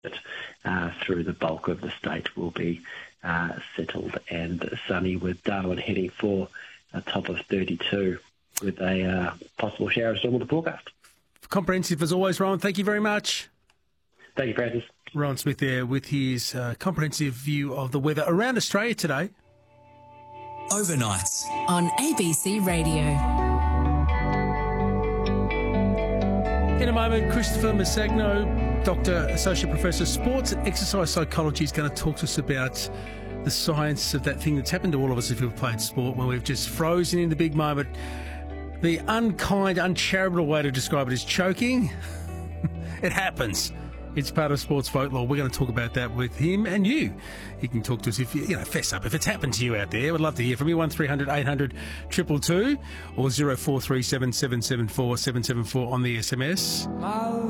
through the bulk of the state will be settled and sunny, with Darwin heading for a top of 32 with a possible shower of storm on the forecast. Comprehensive as always, Rowan. Thank you very much. Thank you, Francis. Rowan Smith there with his comprehensive view of the weather around Australia today. Overnights on ABC Radio. In a moment, Christopher Massagno, Doctor, Associate Professor, Sports and Exercise Psychology, is going to talk to us about the science of that thing that's happened to all of us if we've played sport, when we've just frozen in the big moment. The unkind, uncharitable way to describe it is choking. It happens. It's part of sports folklore. We're going to talk about that with him and you. You can talk to us if you fess up. If it's happened to you out there, we'd love to hear from you. 1300 800 222 or 0437 774 774 on the SMS.